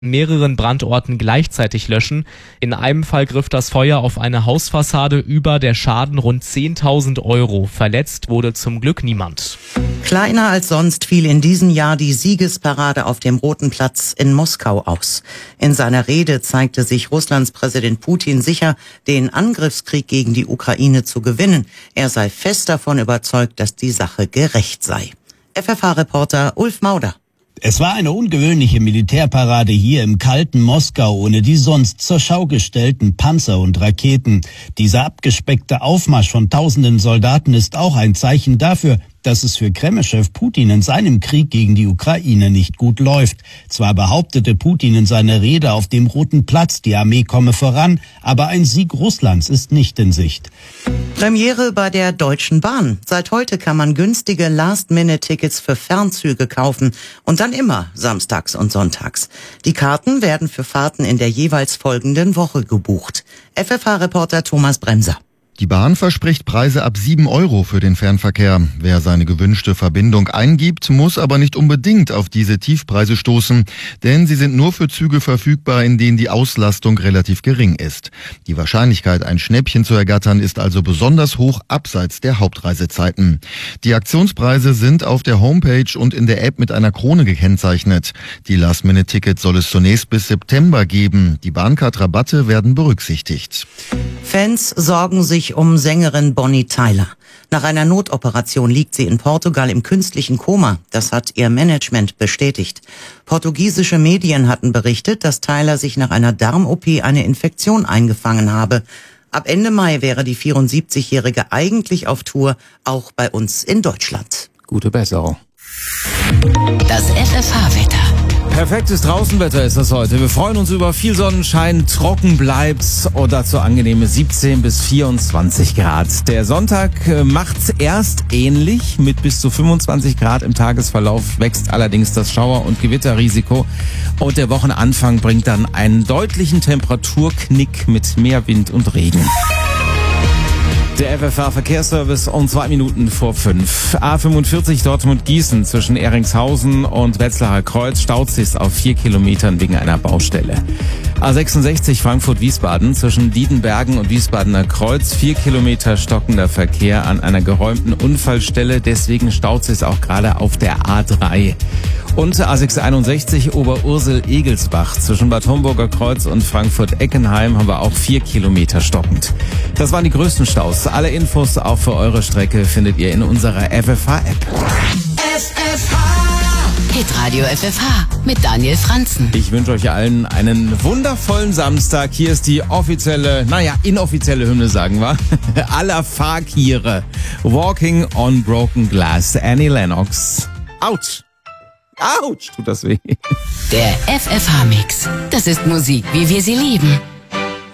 mehreren Brandorten gleichzeitig löschen. In einem Fall griff das Feuer auf eine Hausfassade über, der Schaden rund 10.000 Euro. Verletzt wurde zum Glück niemand. Kleiner als sonst fiel in diesem Jahr die Siegesparade auf dem Roten Platz in Moskau aus. In seiner Rede zeigte sich Russlands Präsident Putin sicher, den Angriffskrieg gegen die Ukraine zu gewinnen. Er sei fest davon überzeugt, dass die Sache gerecht sei. FFH-Reporter Ulf Mauder. Es war eine ungewöhnliche Militärparade hier im kalten Moskau ohne die sonst zur Schau gestellten Panzer und Raketen. Dieser abgespeckte Aufmarsch von tausenden Soldaten ist auch ein Zeichen dafür, dass es für Kreml-Chef Putin in seinem Krieg gegen die Ukraine nicht gut läuft. Zwar behauptete Putin in seiner Rede auf dem Roten Platz, die Armee komme voran, aber ein Sieg Russlands ist nicht in Sicht. Premiere bei der Deutschen Bahn. Seit heute kann man günstige Last-Minute-Tickets für Fernzüge kaufen und dann immer samstags und sonntags. Die Karten werden für Fahrten in der jeweils folgenden Woche gebucht. FFH-Reporter Thomas Bremser. Die Bahn verspricht Preise ab 7 Euro für den Fernverkehr. Wer seine gewünschte Verbindung eingibt, muss aber nicht unbedingt auf diese Tiefpreise stoßen, denn sie sind nur für Züge verfügbar, in denen die Auslastung relativ gering ist. Die Wahrscheinlichkeit, ein Schnäppchen zu ergattern, ist also besonders hoch abseits der Hauptreisezeiten. Die Aktionspreise sind auf der Homepage und in der App mit einer Krone gekennzeichnet. Die Last-Minute-Tickets soll es zunächst bis September geben. Die Bahncard-Rabatte werden berücksichtigt. Fans sorgen sich um Sängerin Bonnie Tyler. Nach einer Notoperation liegt sie in Portugal im künstlichen Koma. Das hat ihr Management bestätigt. Portugiesische Medien hatten berichtet, dass Tyler sich nach einer Darm-OP eine Infektion eingefangen habe. Ab Ende Mai wäre die 74-Jährige eigentlich auf Tour, auch bei uns in Deutschland. Gute Besserung. Das FFH-Wetter. Perfektes Draußenwetter ist das heute. Wir freuen uns über viel Sonnenschein, trocken bleibt's und dazu angenehme 17 bis 24 Grad. Der Sonntag macht's erst ähnlich mit bis zu 25 Grad im Tagesverlauf, wächst allerdings das Schauer- und Gewitterrisiko und der Wochenanfang bringt dann einen deutlichen Temperaturknick mit mehr Wind und Regen. Der FFH-Verkehrsservice um 2 Minuten vor 5. A45 Dortmund-Gießen zwischen Ehringshausen und Wetzlarer Kreuz staut sich auf 4 Kilometern wegen einer Baustelle. A66 Frankfurt-Wiesbaden zwischen Diedenbergen und Wiesbadener Kreuz 4 Kilometer stockender Verkehr an einer geräumten Unfallstelle. Deswegen staut sich auch gerade auf der A3. Und A661 Oberursel-Egelsbach zwischen Bad Homburger Kreuz und Frankfurt-Eckenheim haben wir auch 4 Kilometer stockend. Das waren die größten Staus. Alle Infos auch für eure Strecke findet ihr in unserer FFH-App. Hitradio FFH mit Daniel Franzen. Ich wünsche euch allen einen wundervollen Samstag. Hier ist die offizielle, inoffizielle Hymne, sagen wir, aller Fakire. Walking on Broken Glass. Annie Lennox. Autsch. Autsch, tut das weh. Der FFH-Mix. Das ist Musik, wie wir sie lieben.